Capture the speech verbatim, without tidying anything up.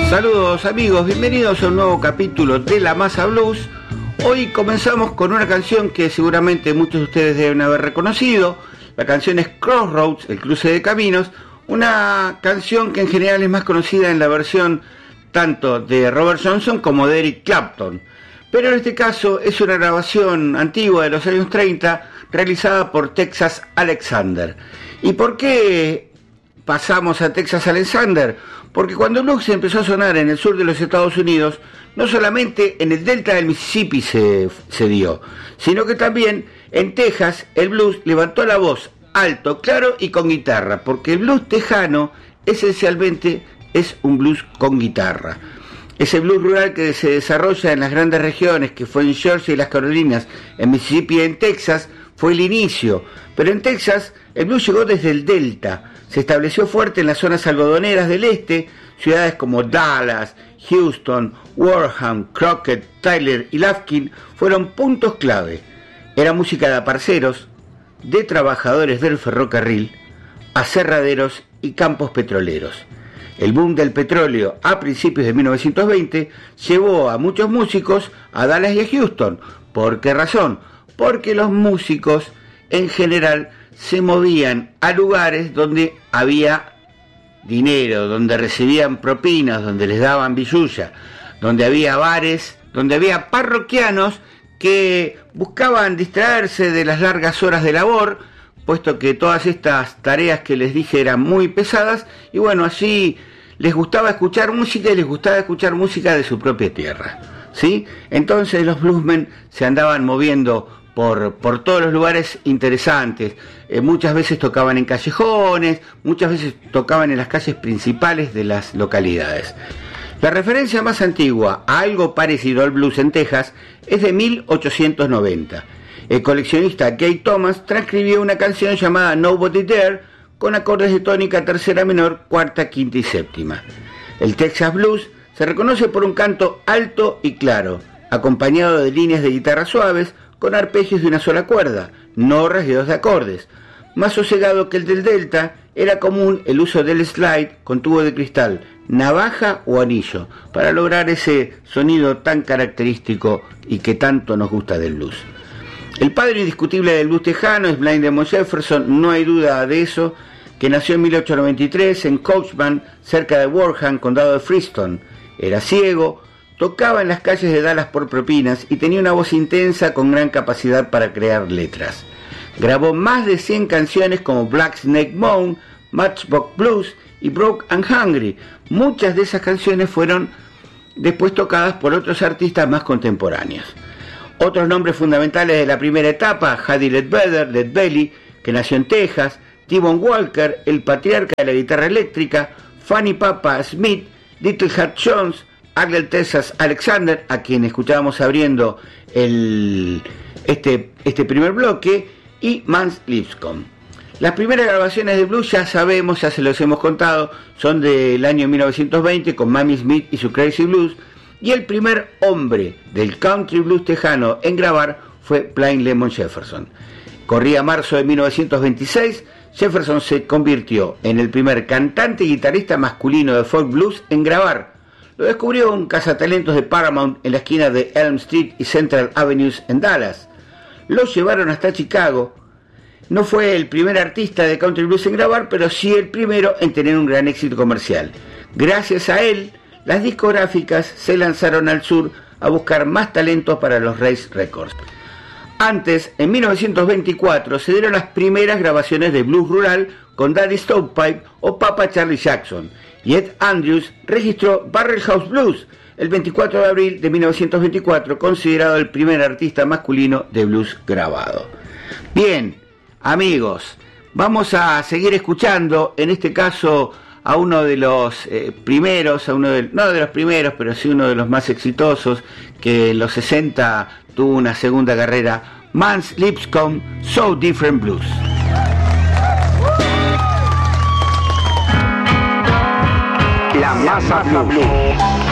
Saludos amigos, bienvenidos a un nuevo capítulo de La Masa Blues. Hoy comenzamos con una canción que seguramente muchos de ustedes deben haber reconocido. La canción es Crossroads, el cruce de caminos, una canción que en general es más conocida en la versión tanto de Robert Johnson como de Eric Clapton. Pero en este caso es una grabación antigua de los años treinta realizada por Texas Alexander. ¿Y por qué pasamos a Texas Alexander? Porque cuando el blues empezó a sonar en el sur de los Estados Unidos, no solamente en el delta del Mississippi se, se dio, sino que también en Texas el blues levantó la voz alto, claro y con guitarra, porque el blues tejano esencialmente es un blues con guitarra. Ese blues rural que se desarrolla en las grandes regiones, que fue en Georgia y las Carolinas, en Mississippi y en Texas, fue el inicio. Pero en Texas el blues llegó desde el delta, se estableció fuerte en las zonas algodoneras del este, ciudades como Dallas, Houston, Warham, Crockett, Tyler y Lufkin fueron puntos clave. Era música de aparceros, de trabajadores del ferrocarril, aserraderos y campos petroleros. El boom del petróleo a principios de mil novecientos veinte llevó a muchos músicos a Dallas y a Houston. ¿Por qué razón? Porque los músicos en general se movían a lugares donde había dinero, donde recibían propinas, donde les daban billulla, donde había bares, donde había parroquianos que buscaban distraerse de las largas horas de labor, puesto que todas estas tareas que les dije eran muy pesadas, y bueno, allí les gustaba escuchar música y les gustaba escuchar música de su propia tierra, ¿sí? Entonces los bluesmen se andaban moviendo por, por todos los lugares interesantes, eh, muchas veces tocaban en callejones, muchas veces tocaban en las calles principales de las localidades. La referencia más antigua a algo parecido al blues en Texas es de mil ochocientos noventa. El coleccionista Gay Thomas transcribió una canción llamada Nobody There con acordes de tónica tercera menor, cuarta, quinta y séptima. El Texas Blues se reconoce por un canto alto y claro, acompañado de líneas de guitarra suaves con arpegios de una sola cuerda, no rasgueos de acordes. Más sosegado que el del Delta, era común el uso del slide con tubo de cristal, navaja o anillo, para lograr ese sonido tan característico y que tanto nos gusta del blues. El padre indiscutible del blues tejano es Blind Demon Jefferson, no hay duda de eso, que nació en mil ochocientos noventa y tres en Coachman, cerca de Warham, condado de Freeston. Era ciego, tocaba en las calles de Dallas por propinas y tenía una voz intensa con gran capacidad para crear letras. Grabó más de cien canciones como Black Snake Moan, Matchbox Blues y Broke and Hungry. Muchas de esas canciones fueron después tocadas por otros artistas más contemporáneos. Otros nombres fundamentales de la primera etapa: Huddy Ledbetter, Led Belly, que nació en Texas, T-Bone Walker, el patriarca de la guitarra eléctrica, Fanny Papa Smith, Little Hat Jones, Agler Texas Alexander, a quien escuchábamos abriendo el, este, este primer bloque, y Mance Lipscomb. Las primeras grabaciones de blues, ya sabemos, ya se los hemos contado, son del año mil novecientos veinte con Mamie Smith y su Crazy Blues, y el primer hombre del country blues tejano en grabar fue Blind Lemon Jefferson. Corría marzo de mil novecientos veintiséis, Jefferson se convirtió en el primer cantante y guitarrista masculino de folk blues en grabar. Lo descubrió un cazatalentos de Paramount en la esquina de Elm Street y Central Avenues en Dallas. Lo llevaron hasta Chicago. No fue el primer artista de country blues en grabar, pero sí el primero en tener un gran éxito comercial. Gracias a él, las discográficas se lanzaron al sur a buscar más talentos para los Race Records. Antes, en mil novecientos veinticuatro, se dieron las primeras grabaciones de blues rural con Daddy Stovepipe o Papa Charlie Jackson, y Ed Andrews registró Barrel House Blues el veinticuatro de abril de mil novecientos veinticuatro, considerado el primer artista masculino de blues grabado. Bien, amigos, vamos a seguir escuchando, en este caso a uno de los eh, primeros, a uno de, no de los primeros, pero sí uno de los más exitosos, que en los sesenta tuvo una segunda carrera, Mance Lipscomb, So Different Blues. La Masa Blues.